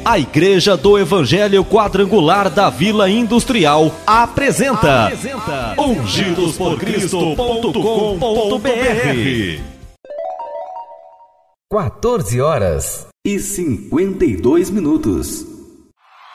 A Igreja do Evangelho Quadrangular da Vila Industrial apresenta ungidosporcristo.com.br. 14 horas e 52 minutos.